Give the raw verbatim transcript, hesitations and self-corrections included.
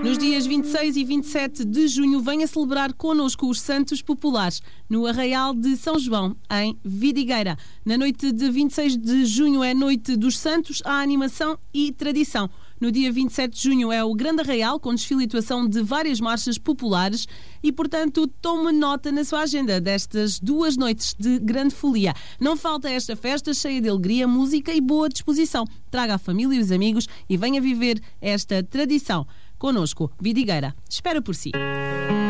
Nos dias vinte e seis e vinte e sete de junho, venha celebrar connosco os Santos Populares no Arraial de São João, em Vidigueira. Na noite de vinte e seis de junho é Noite dos Santos, há animação e tradição. No dia vinte e sete de junho é o Grande Arraial, com desfile e atuação de várias marchas populares e, portanto, tome nota na sua agenda destas duas noites de grande folia. Não falta esta festa cheia de alegria, música e boa disposição. Traga a família e os amigos e venha viver esta tradição. Conosco, Vidigueira espera por si.